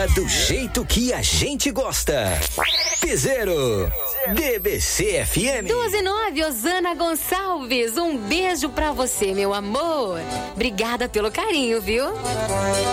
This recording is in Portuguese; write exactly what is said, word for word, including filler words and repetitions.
música do jeito que a gente gosta. Piseiro, D B C F M. duas e nove, Osana Gonçalves. Um beijo pra você, meu amor. Obrigada pelo carinho, viu?